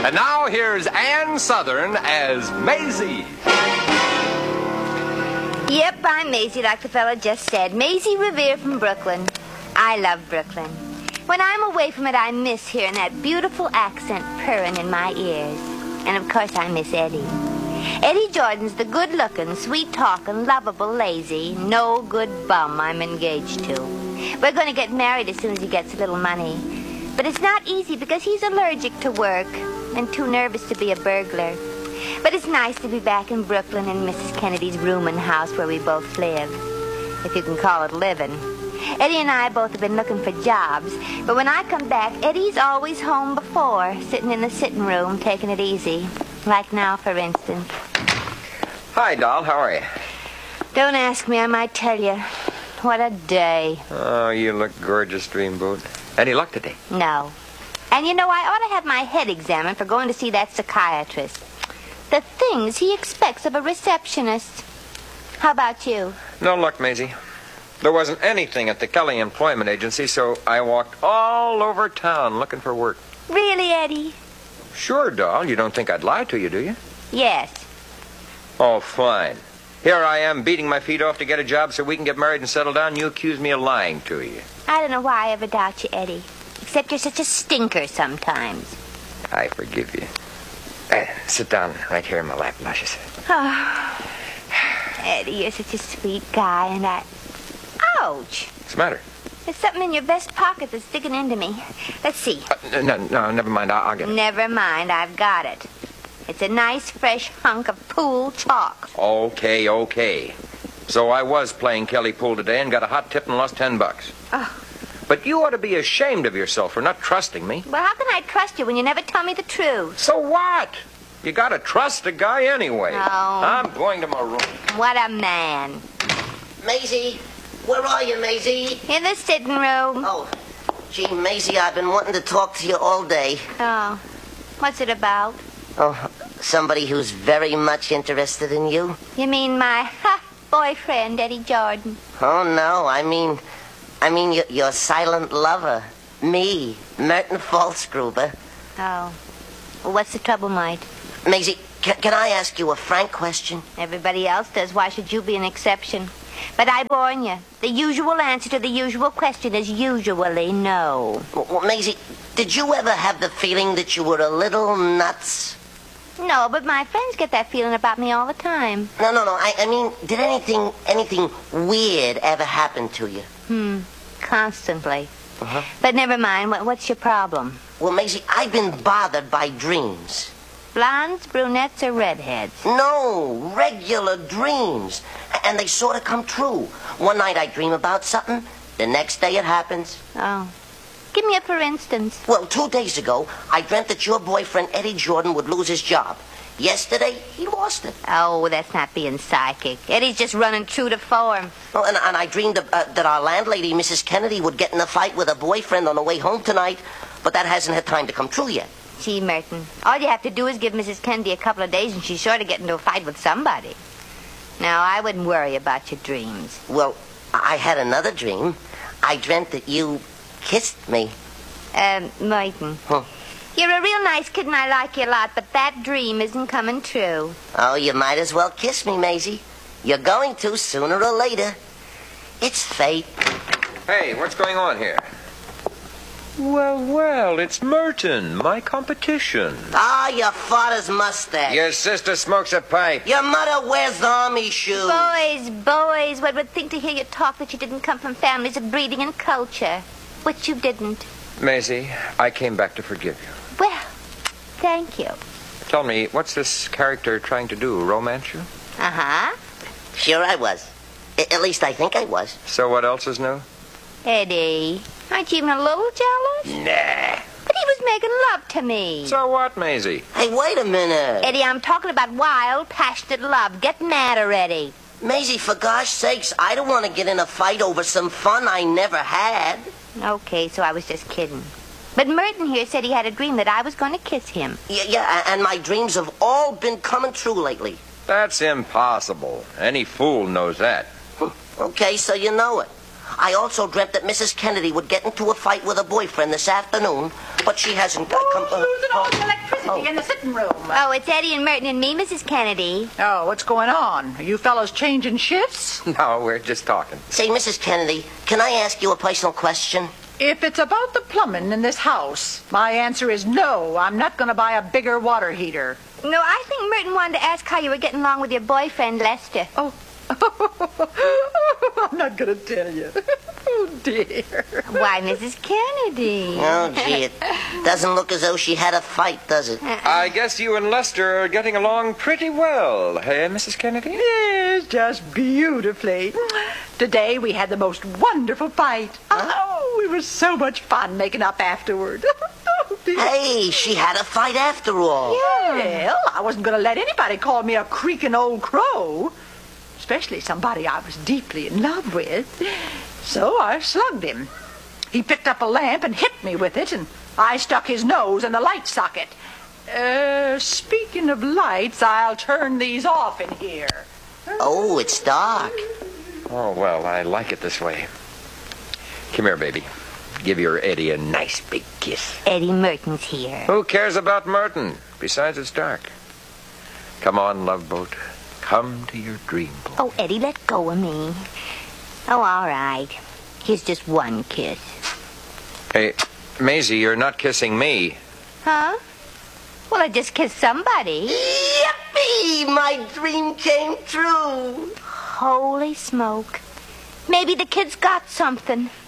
And now here's Ann Southern as Maisie. Yep, I'm Maisie, like the fella just said. Maisie Revere from Brooklyn. I love Brooklyn. When I'm away from it, I miss hearing that beautiful accent purring in my ears. And of course, I miss Eddie. Eddie Jordan's the good-looking, sweet-talking, lovable, lazy, no-good bum I'm engaged to. We're going to get married as soon as he gets a little money. But it's not easy because he's allergic to work and too nervous to be a burglar. But it's nice to be back in Brooklyn in Mrs. Kennedy's rooming house where we both live, if you can call it living. Eddie and I both have been looking for jobs, but when I come back, Eddie's always home before, sitting in the sitting room, taking it easy. Like now, for instance. Hi, doll. How are you? Don't ask me, I might tell you. What a day. Oh, you look gorgeous, Dreamboat. Any luck today? No. And you know, I ought to have my head examined for going to see that psychiatrist. The things he expects of a receptionist. How about you? No luck, Maisie. There wasn't anything at the Kelly Employment Agency, so I walked all over town looking for work. Really, Eddie? Sure, doll. You don't think I'd lie to you, do you? Yes. Oh, fine. Here I am beating my feet off to get a job so we can get married and settle down. You accuse me of lying to you. I don't know why I ever doubt you, Eddie. Except you're such a stinker sometimes. I forgive you. Sit down right here in my lap, Luscious. Oh, Eddie, you're such a sweet guy, and I... Ouch! What's the matter? There's something in your vest pocket that's digging into me. Let's see. No, never mind. I'll get it. Never mind, I've got it. It's a nice, fresh hunk of pool chalk. Okay. So I was playing Kelly pool today and got a hot tip and lost $10. Oh. But you ought to be ashamed of yourself for not trusting me. Well, how can I trust you when you never tell me the truth? So what? You gotta trust a guy anyway. No. I'm going to my room. What a man. Maisie, where are you, Maisie? In the sitting room. Oh, gee, Maisie, I've been wanting to talk to you all day. Oh. What's it about? Oh, somebody who's very much interested in you? You mean my boyfriend, Eddie Jordan? Oh, no, I mean your silent lover. Me, Merton Falsgruber. Oh. Well, what's the trouble, Mike? Maisie, can I ask you a frank question? Everybody else does. Why should you be an exception? But I warn you, the usual answer to the usual question is usually no. Well, Maisie, did you ever have the feeling that you were a little nuts? No, but my friends get that feeling about me all the time. No. I mean, did anything weird ever happen to you? Constantly. Uh-huh. But never mind. What's your problem? Well, Maisie, I've been bothered by dreams. Blondes, brunettes, or redheads? No, regular dreams. And they sort of come true. One night I dream about something. The next day it happens. Oh. Give me a for instance. Well, 2 days ago, I dreamt that your boyfriend, Eddie Jordan, would lose his job. Yesterday, he lost it. Oh, that's not being psychic. Eddie's just running true to form. Oh, and I dreamed that our landlady, Mrs. Kennedy, would get in a fight with her boyfriend on the way home tonight, but that hasn't had time to come true yet. Gee, Merton, all you have to do is give Mrs. Kennedy a couple of days and she's sure to get into a fight with somebody. Now, I wouldn't worry about your dreams. Well, I had another dream. I dreamt that you kissed me. Merton. Huh. You're a real nice kid and I like you a lot, but that dream isn't coming true. Oh, you might as well kiss me, Maisie. You're going to sooner or later. It's fate. Hey, what's going on here? Well, it's Merton, my competition. Ah, your father's mustache. Your sister smokes a pipe. Your mother wears army shoes. Boys, one would think to hear you talk that you didn't come from families of breeding and culture. Which you didn't. Maisie, I came back to forgive you. Well, thank you. Tell me, what's this character trying to do, romance you? Uh-huh. Sure I was. At least I think I was. So what else is new? Eddie, aren't you even a little jealous? Nah. But he was making love to me. So what, Maisie? Hey, wait a minute. Eddie, I'm talking about wild, passionate love. Get mad already. Maisie, for gosh sakes, I don't want to get in a fight over some fun I never had. Okay, so I was just kidding. But Merton here said he had a dream that I was going to kiss him. Yeah, and my dreams have all been coming true lately. That's impossible. Any fool knows that. Okay, so you know it. I also dreamt that Mrs. Kennedy would get into a fight with her boyfriend this afternoon, but she hasn't come... all the electricity in the sitting room? Oh, it's Eddie and Merton and me, Mrs. Kennedy. Oh, what's going on? Are you fellows changing shifts? No, we're just talking. Say, Mrs. Kennedy, can I ask you a personal question? If it's about the plumbing in this house, my answer is no. I'm not going to buy a bigger water heater. No, I think Merton wanted to ask how you were getting along with your boyfriend, Lester. Oh. I'm not going to tell you. Oh, dear. Why, Mrs. Kennedy? Oh, gee, it doesn't look as though she had a fight, does it? I guess you and Lester are getting along pretty well, hey, Mrs. Kennedy? Yes, just beautifully. Today we had the most wonderful fight. Oh, it was so much fun making up afterward. Oh, dear. Hey, she had a fight after all. Well, I wasn't going to let anybody call me a creaking old crow, especially somebody I was deeply in love with. So I slugged him. He picked up a lamp and hit me with it, and I stuck his nose in the light socket. Speaking of lights, I'll turn these off in here. Oh, it's dark. Oh, well, I like it this way. Come here, baby. Give your Eddie a nice big kiss. Eddie Merton's here. Who cares about Merton? Besides, it's dark. Come on, love boat. Come to your dream boat. Oh, Eddie, let go of me. Oh, all right. Here's just one kiss. Hey, Maisie, you're not kissing me. Huh? Well, I just kissed somebody. Yippee! My dream came true. Holy smoke. Maybe the kid's got something.